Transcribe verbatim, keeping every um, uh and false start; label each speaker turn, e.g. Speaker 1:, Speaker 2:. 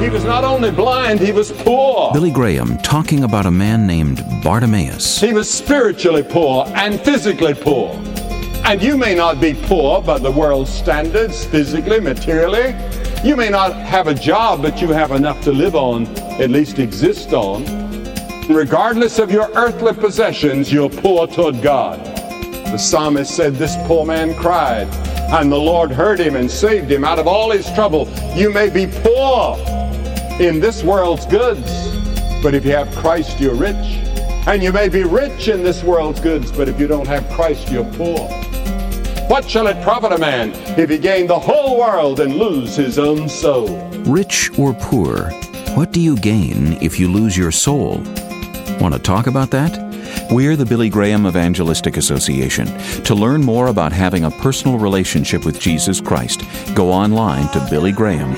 Speaker 1: He was not only blind, he was poor.
Speaker 2: Billy Graham talking about a man named Bartimaeus.
Speaker 1: He was spiritually poor and physically poor. And you may not be poor by the world's standards, physically, materially. You may not have a job, but you have enough to live on, at least exist on. Regardless of your earthly possessions, you're poor toward God. The psalmist said, this poor man cried, and the Lord heard him and saved him out of all his trouble. You may be poor in this world's goods, but if you have Christ, you're rich. And you may be rich in this world's goods, but if you don't have Christ, you're poor. What shall it profit a man if he gain the whole world and lose his own soul?
Speaker 2: Rich or poor, what do you gain if you lose your soul? Want to talk about that? We're the Billy Graham Evangelistic Association. To learn more about having a personal relationship with Jesus Christ, go online to billy graham